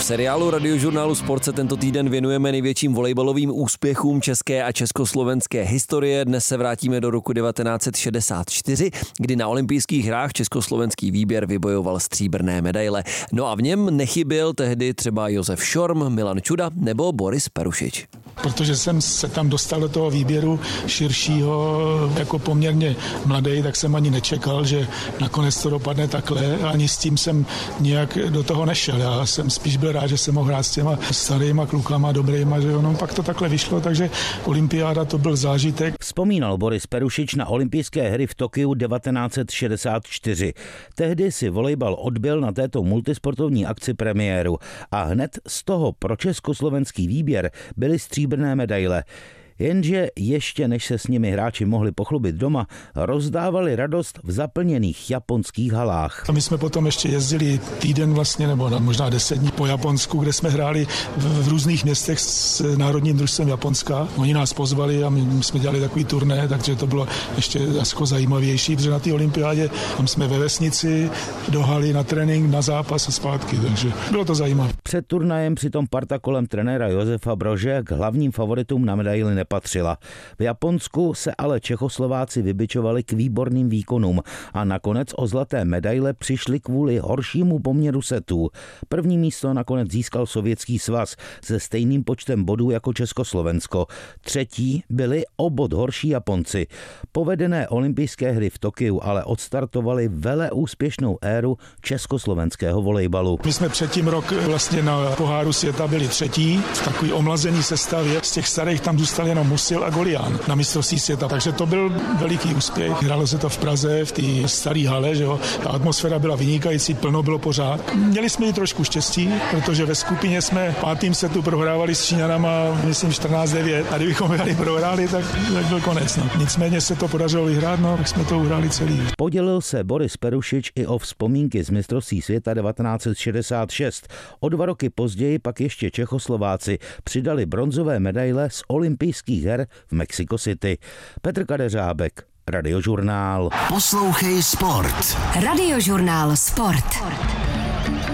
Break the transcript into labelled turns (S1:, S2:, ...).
S1: seriálu Radiožurnálu Sport se tento týden věnujeme největším volejbalovým úspěchům české a československé historie. Dnes se vrátíme do roku 1964, kdy na olympijských hrách československý výběr vybojoval stříbrné medaile. No a v něm nechyběl tehdy třeba Josef Šorm, Milan Čuda nebo Boris Perušič.
S2: Protože jsem se tam dostal do toho výběru širšího jako poměrně mladý, tak jsem ani nečekal, že nakonec to dopadne takhle. Ani s tím jsem nějak do toho nešel. Já jsem spíš byl rád, že jsem mohl hrát s těma starýma klukama, dobrýma, že ono pak to takhle vyšlo, takže olympiáda to byl zážitek.
S3: Vzpomínal Boris Perušič na olympijské hry v Tokiu 1964. Tehdy si volejbal odbyl na této multisportovní akci premiéru a hned z toho pro československý výběr byly stříbrné medaile. Jenže ještě než se s nimi hráči mohli pochlubit doma, rozdávali radost v zaplněných japonských halách.
S2: A my jsme potom ještě jezdili týden vlastně, nebo možná 10 dní po Japonsku, kde jsme hráli v různých městech s národním družstvem Japonska. Oni nás pozvali a my jsme dělali takový turné, takže to bylo ještě jako zajímavější, protože na té olympiádě tam jsme ve vesnici, do haly na trénink, na zápas a zpátky, takže bylo to zajímavé.
S3: Před turnajem přitom parta kolem trenéra Josefa Brože k hlavním favoritům na medaili nepatřila. V Japonsku se ale Čechoslováci vybičovali k výborným výkonům a nakonec o zlaté medaile přišli kvůli horšímu poměru setů. První místo nakonec získal Sovětský svaz se stejným počtem bodů jako Československo. Třetí byli o bod horší Japonci. Povedené olympijské hry v Tokiu ale odstartovaly veleúspěšnou éru československého volejbalu.
S2: My jsme předtím rok vlastně na poháru světa byli třetí v takový omlazený sestavě. Z těch starých tam zůstali jenom Musil a Golián na mistrovství světa, takže to byl veliký úspěch. Hrálo se to v Praze, v té staré hale, že jo. Ta atmosféra byla vynikající, plno bylo pořád. Měli jsme i trošku štěstí, protože ve skupině jsme v 5. setu prohrávali s Číňanama, myslím 14-9, a kdybychom prohráli, tak byl konec. No. Nicméně se to podařilo vyhrát, no, tak jsme to uhráli celý.
S3: Podělil se Boris Perušič i o vzpomínky z mistrovství světa 1966. O 2 roky později pak ještě Čechoslováci přidali bronzové medaile z olympijských her v Mexico City. Petr Kadeřábek, Radiožurnál.
S4: Poslouchej Sport.
S5: Radiožurnál Sport.